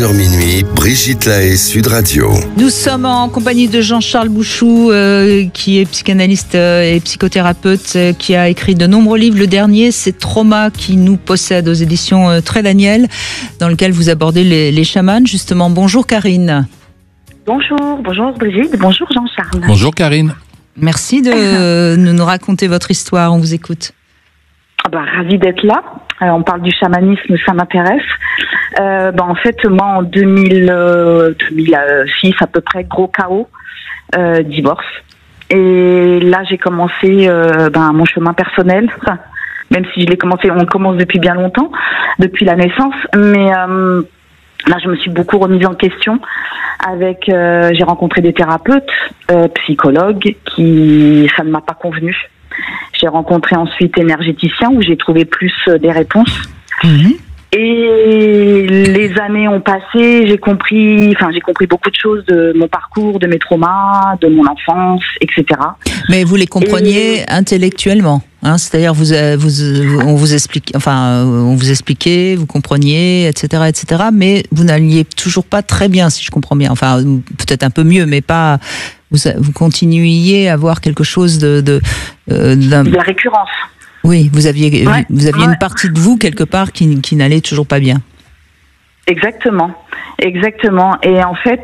Minuit, Brigitte Lahaie, Sud Radio. Nous sommes en compagnie de Jean-Charles Bouchou, qui est psychanalyste et psychothérapeute, qui a écrit de nombreux livres. Le dernier, c'est Trauma qui nous possède, aux éditions Très Daniel, dans lequel vous abordez les chamans, justement. Bonjour Karine. Bonjour Brigitte, bonjour Jean-Charles. Bonjour Karine. Merci de nous raconter votre histoire, on vous écoute. Ravie d'être là. On parle du chamanisme, ça m'intéresse. En fait, moi, en 2006, à peu près, gros chaos, divorce. Et là, j'ai commencé mon chemin personnel. Enfin, même si on commence depuis bien longtemps, depuis la naissance. Mais là, je me suis beaucoup remise en question. J'ai rencontré des thérapeutes, psychologues, ça ne m'a pas convenu. J'ai rencontré ensuite énergéticien où j'ai trouvé plus des réponses. Mmh. Et les années ont passé, j'ai compris beaucoup de choses de mon parcours, de mes traumas, de mon enfance, etc. Mais vous les compreniez intellectuellement, hein, c'est-à-dire on vous expliquait, vous compreniez, etc., etc. Mais vous n'alliez toujours pas très bien, si je comprends bien. Enfin, peut-être un peu mieux, mais pas. Vous continuiez à avoir quelque chose de la récurrence. Oui, vous aviez une partie de vous quelque part qui n'allait toujours pas bien. Exactement. Et en fait,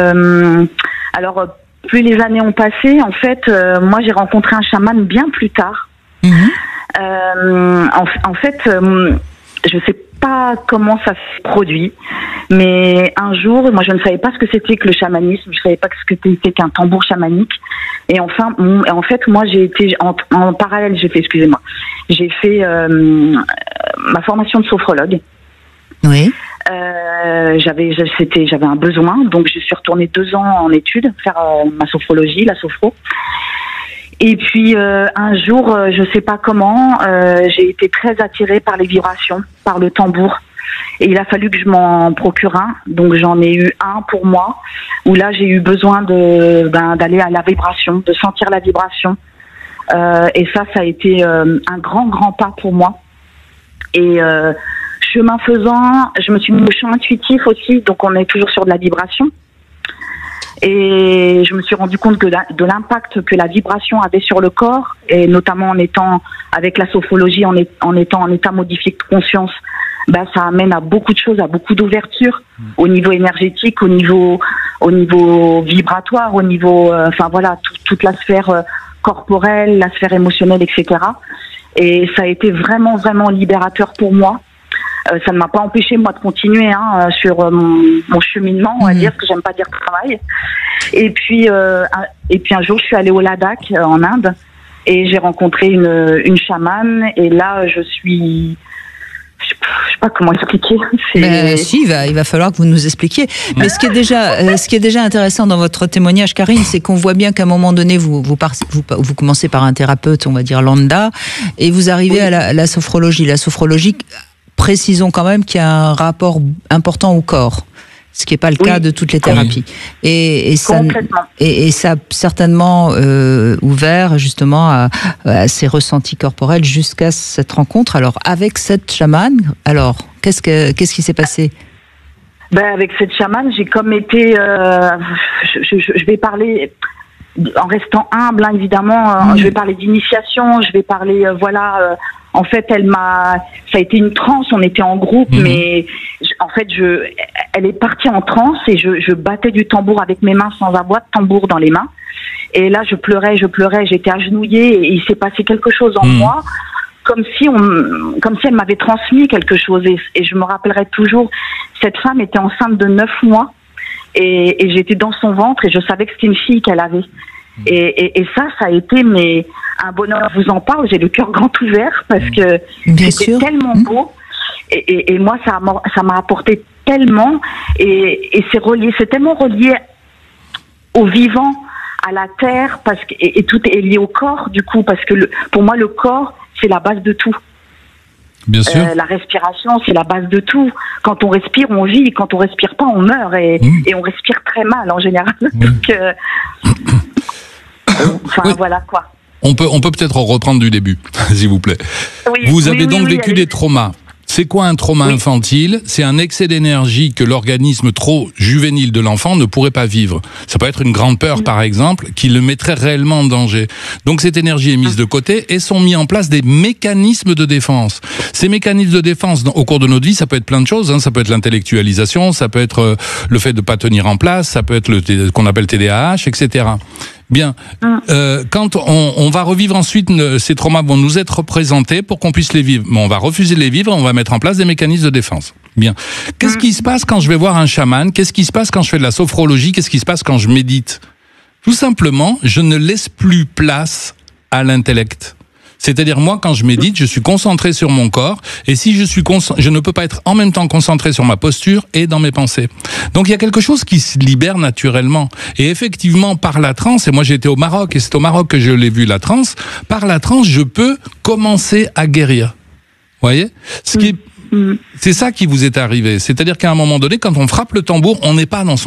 plus les années ont passé, en fait, moi j'ai rencontré un chaman bien plus tard. Mmh. En fait, je sais pas comment ça s'est produit, mais un jour, moi je ne savais pas ce que c'était que le chamanisme, je savais pas ce que c'était qu'un tambour chamanique. Et en fait, moi j'ai été en parallèle, j'ai fait ma formation de sophrologue. Oui. J'avais un besoin, donc je suis retournée 2 ans en études faire ma sophrologie, la sophro. Et puis un jour, je sais pas comment, j'ai été très attirée par les vibrations, par le tambour. Et il a fallu que je m'en procure un. Donc j'en ai eu un pour moi, où là j'ai eu besoin d'aller à la vibration, de sentir la vibration. Et ça a été un grand pas pour moi. Et chemin faisant, je me suis mis au champ intuitif aussi, donc on est toujours sur de la vibration. Et je me suis rendu compte de l'impact que la vibration avait sur le corps, et notamment en étant avec la sophrologie, en étant en état modifié de conscience, ça amène à beaucoup de choses, à beaucoup d'ouverture au niveau énergétique, au niveau vibratoire, au niveau, toute la sphère corporelle, la sphère émotionnelle, etc. Et ça a été vraiment libérateur pour moi. Ça ne m'a pas empêché moi de continuer sur mon cheminement, on va dire, parce que j'aime pas dire travail. Et puis un jour je suis allée au Ladakh en Inde et j'ai rencontré une chamane, et là je sais pas comment expliquer. Il va falloir que vous nous expliquiez. Mais ce qui est déjà intéressant dans votre témoignage, Karine, c'est qu'on voit bien qu'à un moment donné, vous commencez par un thérapeute, on va dire lambda, et vous arrivez à la sophrologie. La sophrologie, précisons quand même qu'il y a un rapport important au corps, ce qui n'est pas le cas de toutes les thérapies. Et ça a certainement ouvert justement à ces ressentis corporels jusqu'à cette rencontre. Alors, avec cette chamane, qu'est-ce qui s'est passé ? Avec cette chamane, j'ai comme été... je vais parler... En restant humble, hein, évidemment, je vais parler d'initiation, je vais parler, en fait, ça a été une transe, on était en groupe, mais elle est partie en transe et je battais du tambour avec mes mains sans avoir de tambour dans les mains. Et là, je pleurais, j'étais agenouillée et il s'est passé quelque chose en moi, comme si elle m'avait transmis quelque chose. Et je me rappellerai toujours, cette femme était enceinte de 9 mois. Et j'étais dans son ventre et je savais que c'était une fille qu'elle avait. Et ça a été un bonheur. Je vous en parle, j'ai le cœur grand ouvert parce que c'était tellement beau. Et moi, ça m'a apporté tellement. Et c'est tellement relié au vivant, à la terre, et tout est lié au corps, du coup, parce que pour moi, le corps, c'est la base de tout. Bien sûr. La respiration, c'est la base de tout. Quand on respire, on vit. Quand on respire pas, on meurt. Et on respire très mal, en général. Donc, voilà, quoi. On peut peut-être reprendre du début, s'il vous plaît. Oui, vous avez donc vécu des traumas. C'est quoi un trauma infantile? C'est un excès d'énergie que l'organisme trop juvénile de l'enfant ne pourrait pas vivre. Ça peut être une grande peur, par exemple, qui le mettrait réellement en danger. Donc cette énergie est mise de côté et sont mis en place des mécanismes de défense. Ces mécanismes de défense, au cours de notre vie, ça peut être plein de choses. Ça peut être l'intellectualisation, ça peut être le fait de ne pas tenir en place, ça peut être ce qu'on appelle TDAH, etc. Bien, quand on va revivre ensuite, ces traumas vont nous être représentés pour qu'on puisse les vivre. Mais on va refuser de les vivre, on va mettre en place des mécanismes de défense. Bien. Qu'est-ce qui se passe quand je vais voir un chaman? Qu'est-ce qui se passe quand je fais de la sophrologie? Qu'est-ce qui se passe quand je médite? Tout simplement, je ne laisse plus place à l'intellect. C'est-à-dire, moi, quand je médite, je suis concentré sur mon corps, et si je ne peux pas être en même temps concentré sur ma posture et dans mes pensées. Donc, il y a quelque chose qui se libère naturellement. Et effectivement, par la transe, et moi j'ai été au Maroc, et c'est au Maroc que je l'ai vu, la transe, par la transe, je peux commencer à guérir. Vous voyez? C'est ça qui vous est arrivé. C'est-à-dire qu'à un moment donné, quand on frappe le tambour, on n'est pas dans son